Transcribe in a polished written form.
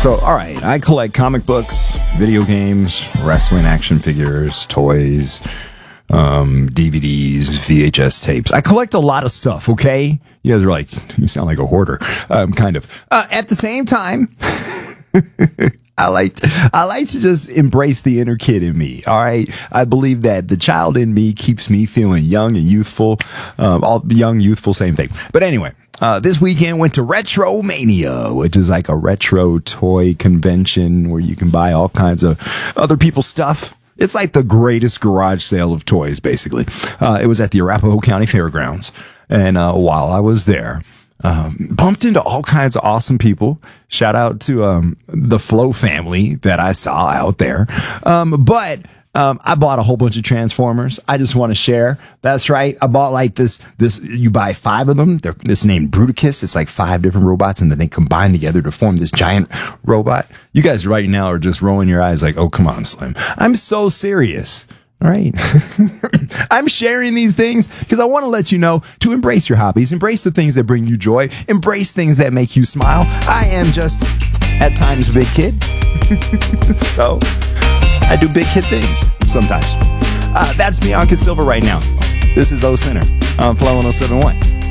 So, all right, I collect comic books, video games, wrestling action figures, toys, DVDs, VHS tapes. I collect a lot of stuff, okay? You guys are like, you sound like a hoarder. Kind of. At the same time, I like to just embrace the inner kid in me. All right. I believe that the child in me keeps me feeling young and youthful. Young, youthful, same thing. But anyway, this weekend went to Retromania, which is like a retro toy convention where you can buy all kinds of other people's stuff. It's like the greatest garage sale of toys, basically. It was at the Arapahoe County Fairgrounds. And while I was there, bumped into all kinds of awesome people. Shout out to the Flow family that I saw out there. But I bought a whole bunch of Transformers. I just want to share. That's right. I bought like this, you buy 5 of them. It's named Bruticus. It's like 5 different robots and then they combine together to form this giant robot. You guys right now are just rolling your eyes like, oh, come on, Slim. I'm so serious. All right. I'm sharing these things because I want to let you know to embrace your hobbies, embrace the things that bring you joy, embrace things that make you smile. I am just at times a big kid. So I do big kid things sometimes. That's Bianca Silva right now. This is O Center on Flow 107.1.